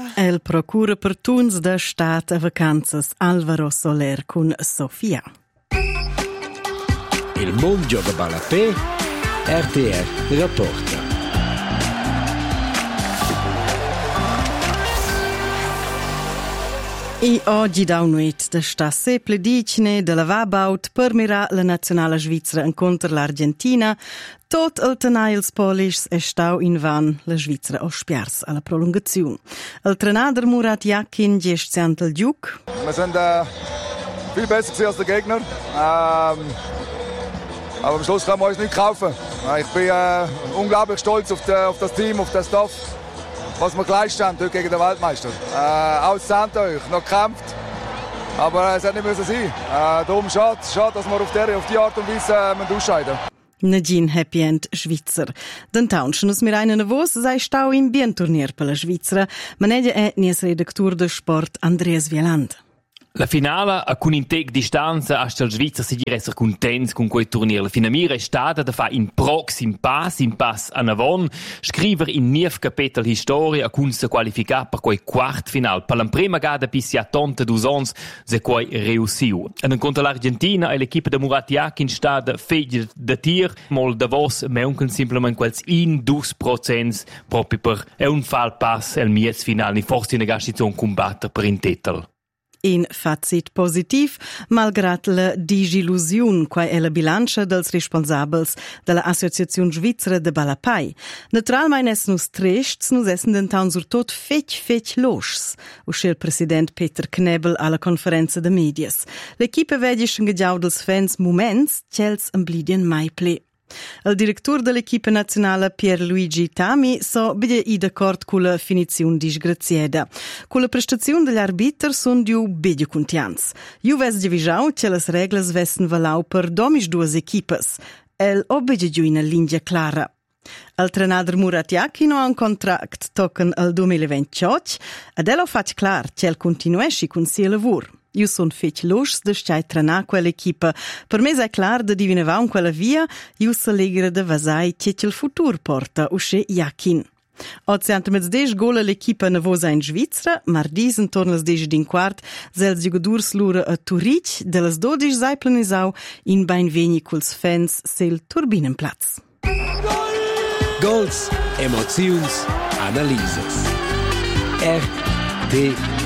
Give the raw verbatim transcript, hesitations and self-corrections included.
El procura per tuns da stat a vacanzas Alvaro Soler con Sofia. Il mondo gioca balapè, R T R rapporta. E oggi da un'uit da sta seple dicne de la vabaut per mirar la nazionale Svizzera incontra l'Argentina. Tot il tenai ils polischs è stau in van la Svizzera o spiars alla prolongazione. Il Trainer Murat Yakin gest ziant il Giug. Wir sind äh, viel besser gewesen als der Gegner. Ähm, aber am Schluss können wir uns nicht kaufen. Ich bin äh, unglaublich stolz auf, die, auf das Team, auf den Staff, was wir geleistet haben heute gegen den Weltmeister. Äh, Auszahnt euch, noch gekämpft, aber es hätte nicht müssen sein. Äh, darum schade, schade, dass wir auf, der, auf die Art und Weise äh, ausscheiden. Negin Happy End Svizzer. D'antaun schnus mir eine Vos sei stau im Bienturnier per la Svizzera, ma neglia è nies redaktur de sport Andreas Wieland. La finale, a con in tec distanza, hasta il Svizzera si dire essere contents con quel turnier. La finamira è stata da fare in proxim pass, in pass a navon, scrivere in nief capitol historia, a con se qualificare per quel quart final. Per la prima gada pissi a tonta d'usons, se quei reussiu. En contro l'Argentina, e l'equipe de Murat Yakin stata feglia da tir, mol da vos meuncan simplement quels in dus procents proprio per è un fall pass el mies final, ni forse in negazione combattere per in titel. In fazit positiv, malgrat la disillusion quai è la bilancia dels responsabels de la Associazione Svizzera de Balapai. Naturalmein es nus trests, nus essen d'entaun sur tot fech fech loschs, usce il president Peter Knebel alla conferenza de medias. L'equipe vedisch ingediau dels fans moments, cels amblidien mai ple. Il direttur dell'equipe nazionale Pierluigi Tami so bide i d'accordo con la finizione disgraziata. Con la prestazione degli arbitri sono diu bide contians. Ju ves divisau che las reglas vessen valau per domis duas equipes. El obede giu in linea clara. Il Trainer Murat Yakin ha un contract token al duemilaventotto ed el ha fatto clar che el continuesci con sia lavur. Io son fech loschs de stai trenar quell'equipa. Per me è clar de divinavau quella via, io s'allegra de vasai che il futur porta usce Yakin. ottocentodec gola l'equipa navosa in Svizzera, mardisen torna las dec din quart, zels giocadurs lura a Turic, de las dodic sai planisau in bain vegni culs fans sel Turbinenplatz. Goals, emoziuns, analises. R T